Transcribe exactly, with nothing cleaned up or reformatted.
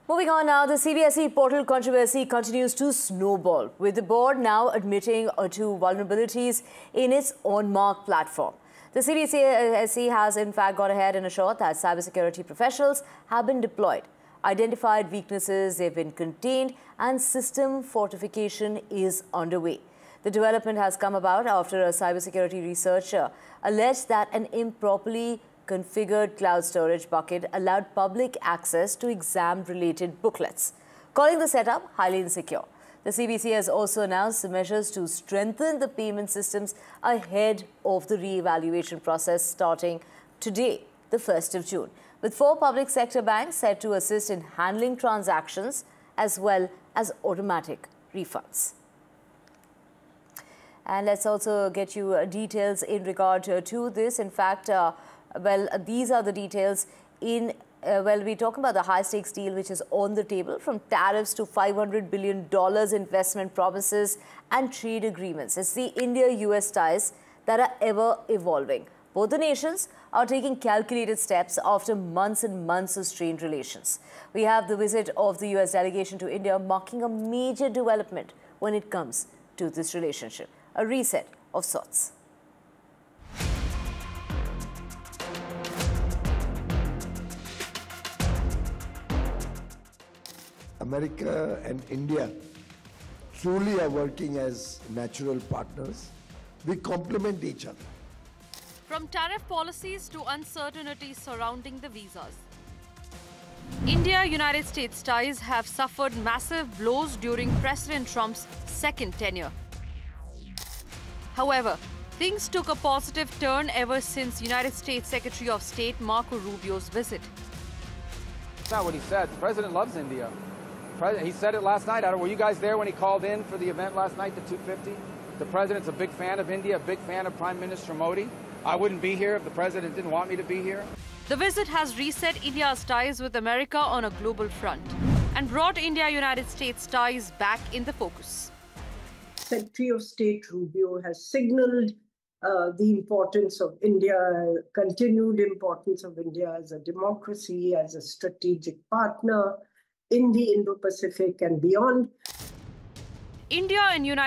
Moving on now, the C B S E portal controversy continues to snowball, with the board now admitting to vulnerabilities in its OnMark platform. The C B S E has in fact gone ahead and assured that cybersecurity professionals have been deployed, identified weaknesses, they've been contained, and system fortification is underway. The development has come about after a cybersecurity researcher alleged that an improperly configured cloud storage bucket allowed public access to exam-related booklets, calling the setup highly insecure. The C B S E has also announced measures to strengthen the payment systems ahead of the re-evaluation process starting today, the first of June, with four public sector banks set to assist in handling transactions as well as automatic refunds. And let's also get you uh, details in regard uh, to this. In fact, uh, well, uh, these are the details in, uh, well, we're talking about the high-stakes deal which is on the table, from tariffs to five hundred billion dollars investment promises and trade agreements. It's the India U S ties that are ever evolving. Both the nations are taking calculated steps after months and months of strained relations. We have the visit of the U S delegation to India marking a major development when it comes to this relationship. A reset of sorts. America and India truly are working as natural partners. We complement each other. From tariff policies to uncertainty surrounding the visas, India-United States ties have suffered massive blows during President Trump's second tenure. However, things took a positive turn ever since United States Secretary of State Marco Rubio's visit. That's not what he said. The president loves India. He said it last night. I don't, were you guys there when he called in for the event last night, the two fifty? The president's a big fan of India, a big fan of Prime Minister Modi. I wouldn't be here if the president didn't want me to be here. The visit has reset India's ties with America on a global front and brought India-United States ties back in the focus. Secretary of State Rubio has signaled uh, the importance of India, continued importance of India as a democracy, as a strategic partner in the Indo-Pacific and beyond. India and United